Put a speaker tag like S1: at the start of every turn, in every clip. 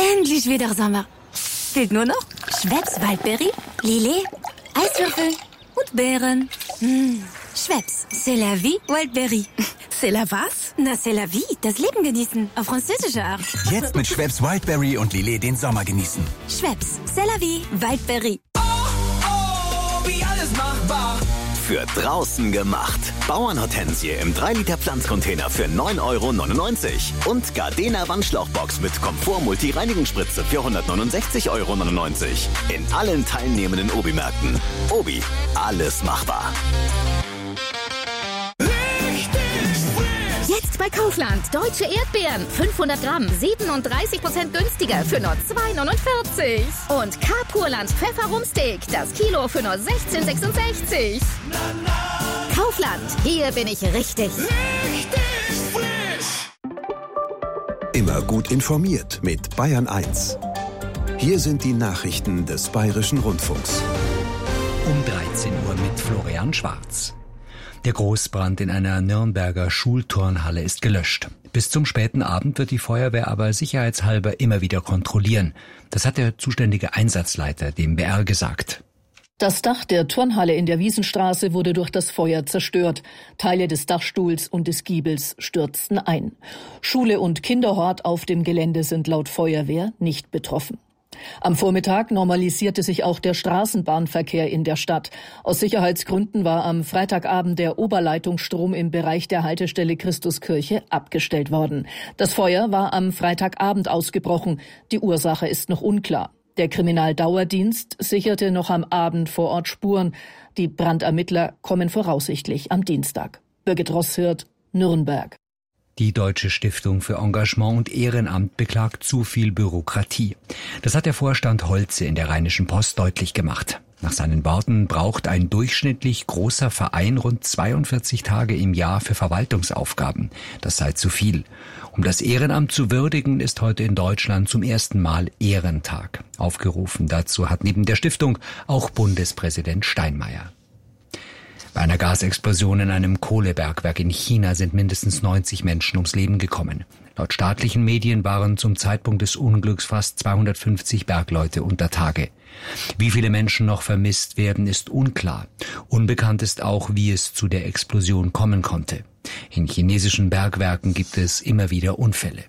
S1: Endlich wieder Sommer. Fehlt nur noch Schweppes Waldberry, Lillet, Eiswürfel und Beeren. Schweppes, c'est la vie, Waldberry.
S2: C'est la was?
S1: Na, c'est la vie, das Leben genießen, auf französische Art.
S3: Jetzt mit Schweppes Wildberry und Lillet den Sommer genießen.
S1: Schweppes, c'est la vie, Waldberry.
S4: Wie alles machbar.
S5: Für draußen gemacht. Bauernhortensie im 3-Liter Pflanzcontainer für 9,99 € und Gardena Wandschlauchbox mit Komfort-Multi-Reinigungsspritze für 169,99 € in allen teilnehmenden Obi-Märkten. Obi, alles machbar.
S6: Jetzt bei Kaufland. Deutsche Erdbeeren. 500 Gramm. 37% günstiger für nur 2,49 €. Und K-Purland Pfefferrumsteak. Das Kilo für nur 16,66 €. Kaufland. Hier bin ich richtig.
S4: Richtig frisch.
S7: Immer gut informiert mit Bayern 1. Hier sind die Nachrichten des Bayerischen Rundfunks.
S8: Um 13 Uhr mit Florian Schwarz. Der Großbrand in einer Nürnberger Schulturnhalle ist gelöscht. Bis zum späten Abend wird die Feuerwehr aber sicherheitshalber immer wieder kontrollieren. Das hat der zuständige Einsatzleiter dem BR gesagt.
S9: Das Dach der Turnhalle in der Wiesenstraße wurde durch das Feuer zerstört. Teile des Dachstuhls und des Giebels stürzten ein. Schule und Kinderhort auf dem Gelände sind laut Feuerwehr nicht betroffen. Am Vormittag normalisierte sich auch der Straßenbahnverkehr in der Stadt. Aus Sicherheitsgründen war am Freitagabend der Oberleitungsstrom im Bereich der Haltestelle Christuskirche abgestellt worden. Das Feuer war am Freitagabend ausgebrochen. Die Ursache ist noch unklar. Der Kriminaldauerdienst sicherte noch am Abend vor Ort Spuren. Die Brandermittler kommen voraussichtlich am Dienstag. Birgit Rosshirt, Nürnberg.
S8: Die Deutsche Stiftung für Engagement und Ehrenamt beklagt zu viel Bürokratie. Das hat der Vorstand Holze in der Rheinischen Post deutlich gemacht. Nach seinen Worten braucht ein durchschnittlich großer Verein rund 42 Tage im Jahr für Verwaltungsaufgaben. Das sei zu viel. Um das Ehrenamt zu würdigen, ist heute in Deutschland zum ersten Mal Ehrentag. Aufgerufen dazu hat neben der Stiftung auch Bundespräsident Steinmeier. Bei einer Gasexplosion in einem Kohlebergwerk in China sind mindestens 90 Menschen ums Leben gekommen. Laut staatlichen Medien waren zum Zeitpunkt des Unglücks fast 250 Bergleute unter Tage. Wie viele Menschen noch vermisst werden, ist unklar. Unbekannt ist auch, wie es zu der Explosion kommen konnte. In chinesischen Bergwerken gibt es immer wieder Unfälle.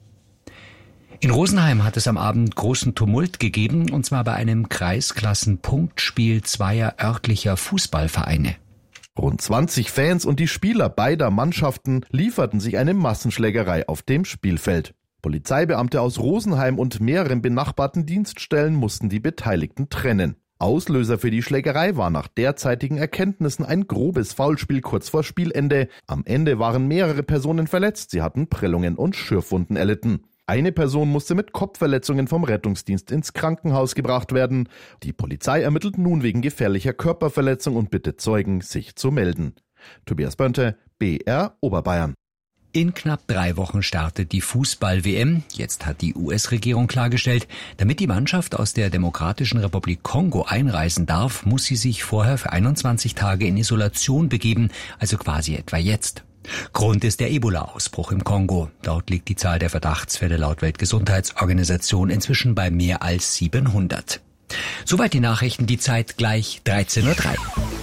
S8: In Rosenheim hat es am Abend großen Tumult gegeben, und zwar bei einem Kreisklassen-Punktspiel zweier örtlicher Fußballvereine.
S10: Rund 20 Fans und die Spieler beider Mannschaften lieferten sich eine Massenschlägerei auf dem Spielfeld. Polizeibeamte aus Rosenheim und mehreren benachbarten Dienststellen mussten die Beteiligten trennen. Auslöser für die Schlägerei war nach derzeitigen Erkenntnissen ein grobes Foulspiel kurz vor Spielende. Am Ende waren mehrere Personen verletzt, sie hatten Prellungen und Schürfwunden erlitten. Eine Person musste mit Kopfverletzungen vom Rettungsdienst ins Krankenhaus gebracht werden. Die Polizei ermittelt nun wegen gefährlicher Körperverletzung und bittet Zeugen, sich zu melden. Tobias Bönte, BR Oberbayern.
S8: In knapp 3 Wochen startet die Fußball-WM. Jetzt hat die US-Regierung klargestellt, damit die Mannschaft aus der Demokratischen Republik Kongo einreisen darf, muss sie sich vorher für 21 Tage in Isolation begeben, also quasi etwa jetzt. Grund ist der Ebola-Ausbruch im Kongo. Dort liegt die Zahl der Verdachtsfälle laut Weltgesundheitsorganisation inzwischen bei mehr als 700. Soweit die Nachrichten, die Zeit gleich 13:03 Uhr.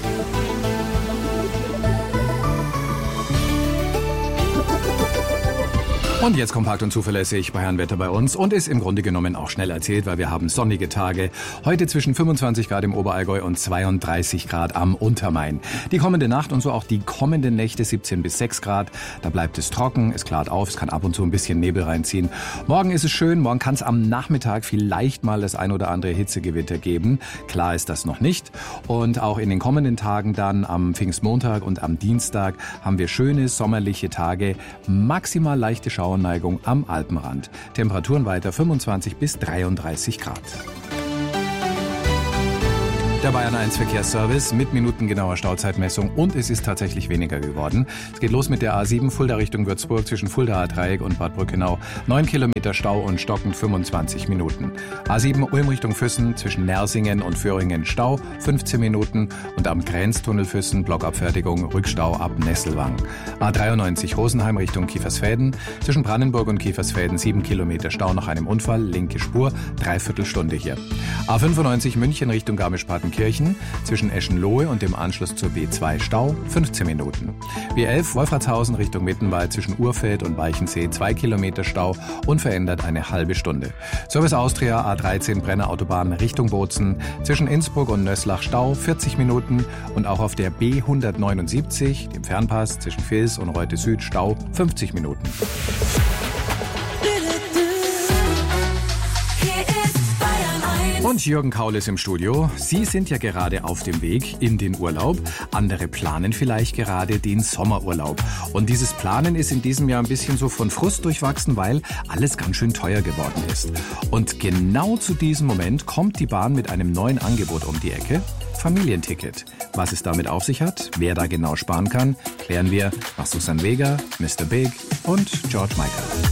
S11: Und jetzt kompakt und zuverlässig Bayernwetter bei uns und ist im Grunde genommen auch schnell erzählt, weil wir haben sonnige Tage. Heute zwischen 25 Grad im Oberallgäu und 32 Grad am Untermain. Die kommende Nacht und so auch die kommenden Nächte 17 bis 6 Grad. Da bleibt es trocken, es klart auf, es kann ab und zu ein bisschen Nebel reinziehen. Morgen ist es schön, morgen kann es am Nachmittag vielleicht mal das ein oder andere Hitzegewitter geben. Klar ist das noch nicht. Und auch in den kommenden Tagen dann am Pfingstmontag und am Dienstag haben wir schöne sommerliche Tage, maximal leichte Schauerneigung am Alpenrand. Temperaturen weiter 25 bis 33 Grad. Der Bayern 1 Verkehrsservice mit minutengenauer Stauzeitmessung und es ist tatsächlich weniger geworden. Es geht los mit der A7 Fulda Richtung Würzburg zwischen Fuldaer Dreieck und Bad Brückenau. 9 Kilometer Stau und stockend 25 Minuten. A7 Ulm Richtung Füssen zwischen Nersingen und Föhringen Stau 15 Minuten und am Grenztunnel Füssen Blockabfertigung Rückstau ab Nesselwang. A93 Rosenheim Richtung Kiefersfelden zwischen Brandenburg und Kiefersfelden 7 Kilometer Stau nach einem Unfall, linke Spur, 3/4 Stunde hier. A95 München Richtung Garmisch-Partenkirchen zwischen Eschenlohe und dem Anschluss zur B2 Stau 15 Minuten. B11 Wolfratshausen Richtung Mittenwald zwischen Urfeld und Weichensee 2 Kilometer Stau unverändert eine halbe Stunde. Service Austria A13 Brenner Autobahn Richtung Bozen zwischen Innsbruck und Nöslach Stau 40 Minuten und auch auf der B179, dem Fernpass zwischen Vils und Reute Süd Stau 50 Minuten. Und Jürgen Kaul ist im Studio. Sie sind ja gerade auf dem Weg in den Urlaub. Andere planen vielleicht gerade den Sommerurlaub. Und dieses Planen ist in diesem Jahr ein bisschen so von Frust durchwachsen, weil alles ganz schön teuer geworden ist. Und genau zu diesem Moment kommt die Bahn mit einem neuen Angebot um die Ecke. Familienticket. Was es damit auf sich hat, wer da genau sparen kann, klären wir nach Susan Vega, Mr. Big und George Michael.